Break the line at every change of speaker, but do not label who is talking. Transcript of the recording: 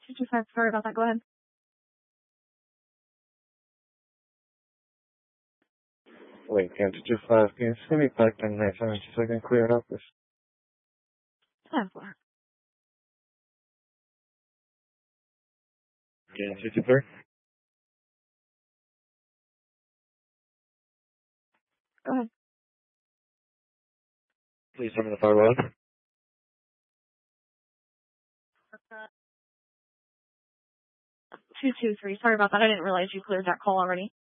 225, sorry about that. Go ahead.
Wait, can 225, can you send me back to 9 so I can clear it up?
10-4.
Can 223?
Go ahead.
Please tell me the firewall.
223, sorry about that. I didn't realize you cleared that call already.